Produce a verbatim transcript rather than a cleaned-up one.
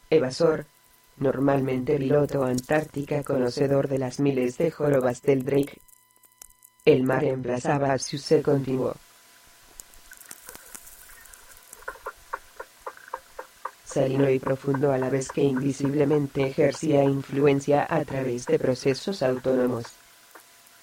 Evasor, normalmente piloto antártica conocedor de las miles de jorobas del Drake. El mar emplazaba a Suze continuo. Salino y profundo a la vez que invisiblemente ejercía influencia a través de procesos autónomos.